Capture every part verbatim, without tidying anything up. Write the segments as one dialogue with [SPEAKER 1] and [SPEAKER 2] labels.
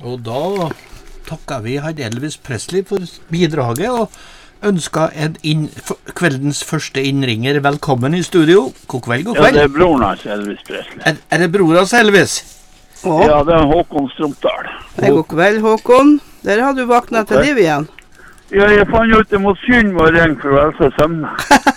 [SPEAKER 1] Og da takker vi han Elvis Presley for bidraget, og ønsker en inn, kveldens første innringer velkommen i studio. God kveld, god kveld.
[SPEAKER 2] Ja, det er broren hans, Elvis Presley.
[SPEAKER 1] Er, er det bror hans, Elvis?
[SPEAKER 2] Å. Ja, det er Håkon Stromdal.
[SPEAKER 3] Hei, god kveld, Håkon. Der har du vaknet til liv igjen.
[SPEAKER 2] Ja, jeg fant ut det mot synd med å ringe for å helse søvne.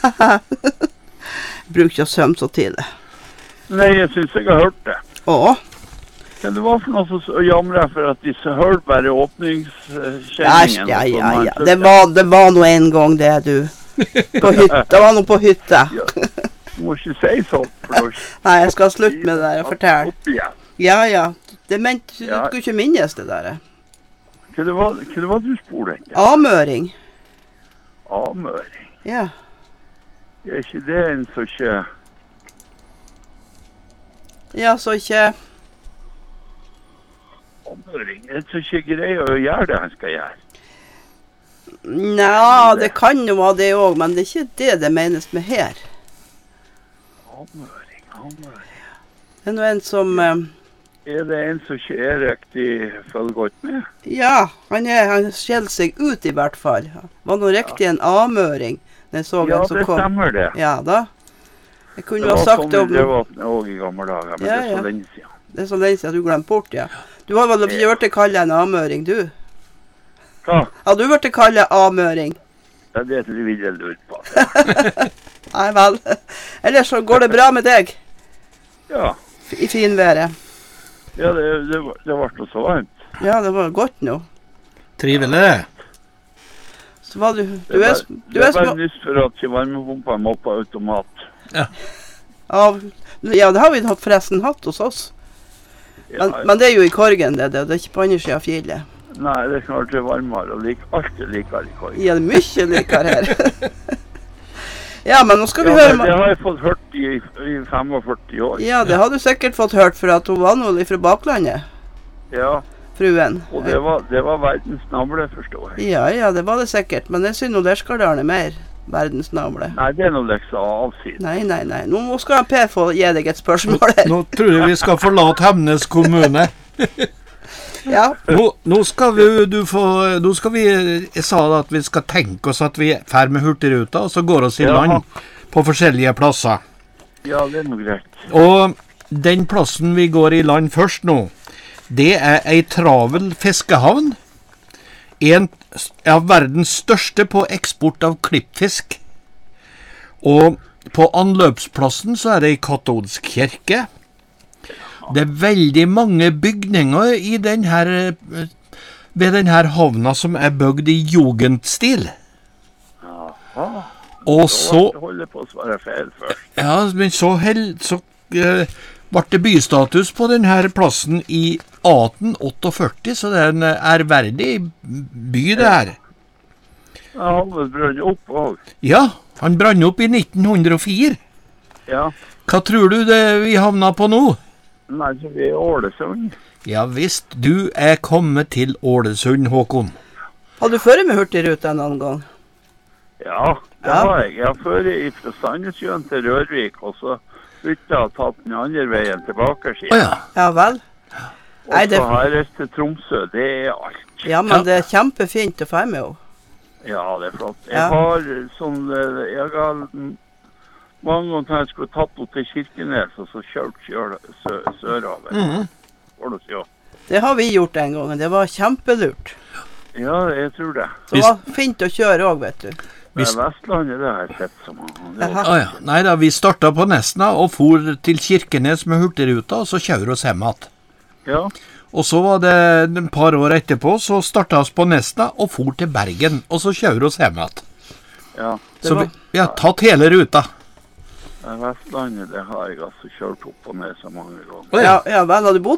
[SPEAKER 3] Bruk ikke å søvne så tidlig.
[SPEAKER 2] Nei, jeg synes jeg har hørt det.
[SPEAKER 3] Å?
[SPEAKER 2] Men det var for noe som jamret for at disse hørte bare åpningskjenningen.
[SPEAKER 3] Ja, ja, ja. Det var, det var noe en gang det, du. På hytte. Det var noe på hytte.
[SPEAKER 2] Ja. Du må ikke si sånn.
[SPEAKER 3] Nei, jeg skal slutte med det der og fortelle. Ja, ja. Det mente, du
[SPEAKER 2] Ja.
[SPEAKER 3] skulle ikke minnes det der.
[SPEAKER 2] Hva det var, hva det var du spurte?
[SPEAKER 3] Amøring.
[SPEAKER 2] Amøring.
[SPEAKER 3] Ja.
[SPEAKER 2] Er ikke det en som ikke...
[SPEAKER 3] Ja, så ikke...
[SPEAKER 2] Amøring? Er det så ikke greier å gjøre det han skal gjøre?
[SPEAKER 3] Nja, det kan jo være det også, men det er ikke det det menes med her.
[SPEAKER 2] Amøring, amøring.
[SPEAKER 3] Det er noe en som... eh,
[SPEAKER 2] Er det en som ikke er riktig følger godt med?
[SPEAKER 3] Ja, han, er, han skjeller seg ut i hvert fall. Var noe riktig en amøring. Når jeg så
[SPEAKER 2] Ja,
[SPEAKER 3] en som
[SPEAKER 2] det
[SPEAKER 3] kom.
[SPEAKER 2] stemmer det.
[SPEAKER 3] Ja, da. Jeg kunne
[SPEAKER 2] Det
[SPEAKER 3] jo ha
[SPEAKER 2] var
[SPEAKER 3] sagt
[SPEAKER 2] sånn
[SPEAKER 3] det om...
[SPEAKER 2] det var også i gamle dager, men
[SPEAKER 3] Ja,
[SPEAKER 2] det er
[SPEAKER 3] ja.
[SPEAKER 2] så lenge siden.
[SPEAKER 3] Det er så lenge siden at du glemte bort, ja. Du har vel ikke vært til kalle en amøring, du?
[SPEAKER 2] Hva?
[SPEAKER 3] Har du vært til kalle amøring?
[SPEAKER 2] Ja, det er det vi vil lure på.
[SPEAKER 3] Nei vel. Ellers så går det bra med deg
[SPEAKER 2] Ja,
[SPEAKER 3] i finværet.
[SPEAKER 2] ja det, det, var- det ble så varmt.
[SPEAKER 3] Ja, det var godt nå.
[SPEAKER 1] Trivelig.
[SPEAKER 3] Så var du...
[SPEAKER 2] Det
[SPEAKER 3] Du er,
[SPEAKER 2] er,
[SPEAKER 3] sm- du
[SPEAKER 2] det
[SPEAKER 3] er
[SPEAKER 2] er bare
[SPEAKER 3] små...
[SPEAKER 2] nyss for at ikke varmepumpa må på automat.
[SPEAKER 3] Av... Ja, det har vi forresten hatt hos oss.
[SPEAKER 2] Ja,
[SPEAKER 3] Men, men det er jo i Korgen, det, det. Det er ikke på andre siden av fjellet.
[SPEAKER 2] Nei, det er snart det varmere, og lik, alt er likere i korgen.
[SPEAKER 3] Ja, det er mye likere her. Ja, men nå skal vi
[SPEAKER 2] Ja,
[SPEAKER 3] høre...
[SPEAKER 2] det,
[SPEAKER 3] ma-
[SPEAKER 2] det har jeg fått hørt i, i femogførti år.
[SPEAKER 3] Ja, det har du sikkert fått hørt, for at hun var nå fra baklandet,
[SPEAKER 2] Ja,
[SPEAKER 3] fruen.
[SPEAKER 2] og det var, det var verdens navle, forstår jeg.
[SPEAKER 3] Ja, ja, det var det sikkert, men jeg synes nå der skal det mer verdens navle.
[SPEAKER 2] Nei, det er noe liksom avsiden.
[SPEAKER 3] Nei, nei, nei. Nå skal han Per få gi deg et spørsmål her.
[SPEAKER 1] Nå tror jeg vi skal forlate Hemnes kommune.
[SPEAKER 3] Ja,
[SPEAKER 1] Nå, nå skal vi, du få, nå skal vi, jeg sa da at vi skal tenke oss at vi er ferdig med hurtigruta, og så går oss i
[SPEAKER 2] Jaha.
[SPEAKER 1] land på forskjellige plasser.
[SPEAKER 2] Ja, det er noe greit.
[SPEAKER 1] Og den plassen vi går i land først nå, det er ei travel fiskehavn. En av verdens største på eksport av klippfisk. Og på anløpsplassen så er det ei katolsk kirke. Det er veldig mange bygninger i den her, eh, ved den her havna som er bygd i jugendstil.
[SPEAKER 2] Jaha.
[SPEAKER 1] Og så,
[SPEAKER 2] Så holder på å svare feil først.
[SPEAKER 1] ja, men så, held, så eh, ble det bystatus på denne plassen i atten førtiåtte, så det er en ærverdig by det her.
[SPEAKER 2] Ja, han vil brønne opp også.
[SPEAKER 1] Ja, han brann opp i nitten hundre og fire.
[SPEAKER 2] Ja.
[SPEAKER 1] Hva tror du det vi havna på nå?
[SPEAKER 2] Nei, så vi er i Ålesund.
[SPEAKER 1] Ja visst, du er kommet til Ålesund, Håkon.
[SPEAKER 3] har du ført med hurtigruta noen gang?
[SPEAKER 2] Ja, det
[SPEAKER 3] Ja.
[SPEAKER 2] har jeg. Jeg har ført fra Sandnesjøen til Rørvik, og så bytta og tatt den andre veien tilbake.
[SPEAKER 1] Å ja.
[SPEAKER 3] Ja vel?
[SPEAKER 2] Og
[SPEAKER 3] Nei, det-
[SPEAKER 2] så har jeg reist til Tromsø. Det er alt.
[SPEAKER 3] Ja, men
[SPEAKER 1] Ja.
[SPEAKER 3] det er kjempefint å få med henne.
[SPEAKER 2] Ja, det er flott. Jeg
[SPEAKER 3] Ja.
[SPEAKER 2] har sånn eh, Jeg har mm, mange ganger jeg skulle tatt henne til Kirkenes, og så kjørt kjøl sø, sørover.
[SPEAKER 1] Mhm.
[SPEAKER 2] Får du si, ja.
[SPEAKER 3] Det har vi gjort en gang, og det var kjempelurt.
[SPEAKER 2] Ja, jeg tror det.
[SPEAKER 3] Så det var fint å kjøre også, vet du.
[SPEAKER 2] Det
[SPEAKER 1] Hvis-
[SPEAKER 2] er Vestlandet, det har jeg sett så mange ganger.
[SPEAKER 3] Jaha.
[SPEAKER 1] Å ja. Nei da, vi starta på Nesna og for til Kirkenes med hurtigruta, og så kjører oss hjem igjen.
[SPEAKER 2] Ja,
[SPEAKER 1] Og så var det et par år etterpå, så starta oss på Nesna og for til Bergen, og så kjører oss hjem igjen.
[SPEAKER 2] ja.
[SPEAKER 1] Så
[SPEAKER 3] var-
[SPEAKER 1] vi, vi har tatt hele ruta.
[SPEAKER 2] Det er Vestlandet, det har jeg altså kjørt opp og ned så mange ganger.
[SPEAKER 1] Å
[SPEAKER 3] Ja, ja vel, har du bodd